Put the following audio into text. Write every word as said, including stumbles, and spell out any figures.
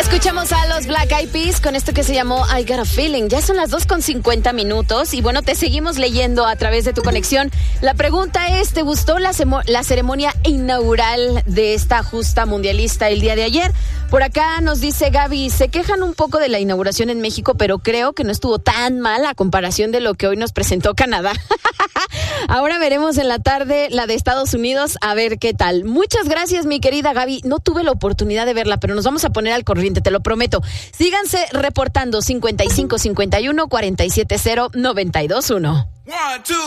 Escuchamos a los Black Eyed Peas con esto que se llamó I Got a Feeling. Ya son las dos con cincuenta minutos y bueno, te seguimos leyendo a través de tu conexión. La pregunta es, ¿te gustó la, semo- la ceremonia inaugural de esta justa mundialista el día de ayer? Por acá nos dice Gaby, se quejan un poco de la inauguración en México, pero creo que no estuvo tan mal a comparación de lo que hoy nos presentó Canadá. Ahora veremos en la tarde la de Estados Unidos, a ver qué tal. Muchas gracias, mi querida Gaby. No tuve la oportunidad de verla, pero nos vamos a poner al corriente, te lo prometo. Síganse reportando cincuenta y cinco cincuenta y uno cuarenta y siete cero noventa y dos uno.